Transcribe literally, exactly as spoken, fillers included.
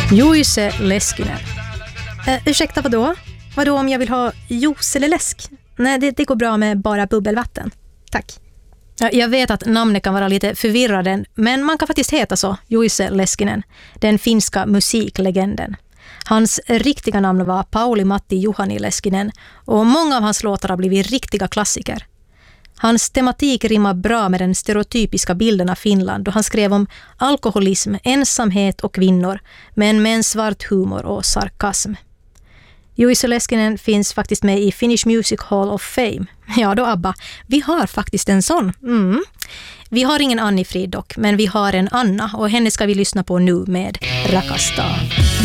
Juise Leskinen. Uh, ursäkta, vadå? Vadå om jag vill ha juice eller läsk? Nej, det, det går bra med bara bubbelvatten. Tack. Jag vet att namnet kan vara lite förvirrande, men man kan faktiskt heta så, Juise Leskinen, den finska musiklegenden. Hans riktiga namn var Pauli Matti Juhani Leskinen och många av hans låtar har blivit riktiga klassiker. Hans tematik rimmar bra med den stereotypiska bilden av Finland då han skrev om alkoholism, ensamhet och kvinnor, men med en svart humor och sarkasm. Juise Leskinen finns faktiskt med i Finnish Music Hall of Fame. Ja då Abba, vi har faktiskt en sån. Mm. Vi har ingen Anni Frid dock, men vi har en Anna och henne ska vi lyssna på nu med Rakastaa.